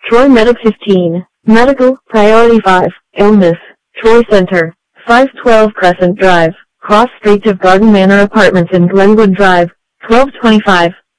Troy Medic 15, Medical, Priority 5, Illness, Troy Center, 512 Crescent Drive, cross street of Garden Manor Apartments in Glenwood Drive, 1225.